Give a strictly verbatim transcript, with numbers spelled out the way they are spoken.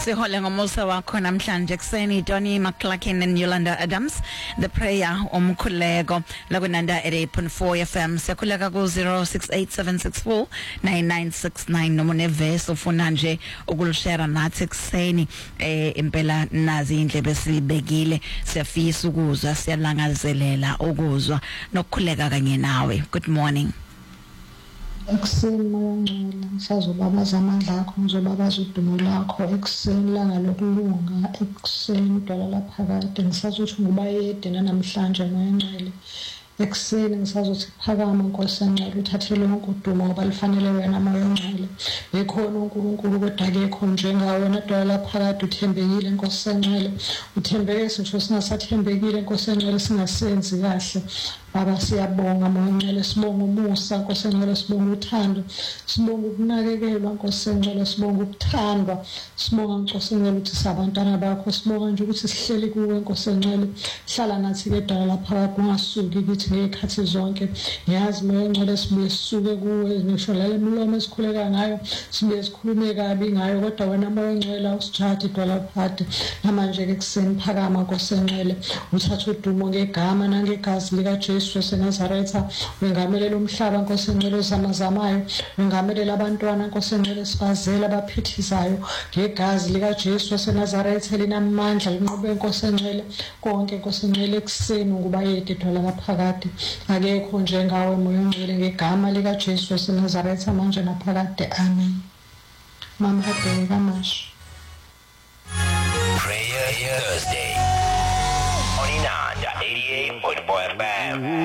Sihole ngomusa wakho namhlanje kuseni Donnie McClarkin and Yolanda Adams. The prayer omkhuleko la kunanda at eight point four F M. Siyakhuleka ku zero six eight seven six four nine nine six nine noma neverse ofuna nje ukulishare nathi kuseni eh impela nazi indlebe sibekile siyafisa ukuzwa siyalangazelela ukuzwa nokukhuleka kanye nawe. Good morning. Ekuseni moyongcela ngisazobabaza amandla akho ngizobabaza udumo lakho ekuseni langa lokulunga ekuseni dala laphakade ngisazothi ngubayede namhlanje moyongcela ekuseni ngisazothi phakama Nkosi yancela uthathele lonke udumo ngoba lifanele wena moyongcela bekhona uNkulunkulu kodwa akekho njengawe wena dala laphakade uthembekile Nkosi yancela uthembeke sisho singasathembekile Nkosi yancela singasenzi kahle Baba siyabonga moyongcela sibonga umusa Nkosi yancela sibonga uthando sibonga ukunakekelwa Nkosi yancela sibonga ukuthandwa sibonga Nkosi yancela ukuthi sabantwana bakho sibonga nje ukuthi sihleli kuwe Nkosi yancela hlala nathi ke dala lapha kungasuki kithi ngekhathi zonke ngiyazi moyongcela sibuye sisuke kuwe ngisho la emilomo esikhuleka ngayo sibuye sikhulume kabi ngayo kodwa wena moyongcela usijadi dala phade namanje ke kuseni phakama Nkosi yancela uthatha udumo ngegama nangegazi lika Jesu seNazaretha wengamelela umhlaba Nkosi yancela zamazamayo wengamelela abantwana Nkosi yancela sifazela abaphithizayo ngegazi lika Jesu seNazaretha linamandla linqobe Nkosi yancela konke Nkosi yancela ekuseni ngubayede dwala laphakade akekho njengawe moyongcela ngegama lika Jesu seNazaretha manje naphakade amen. Mama Adela Mash Prayer Thursday on Inanda eighty-eight point four F M.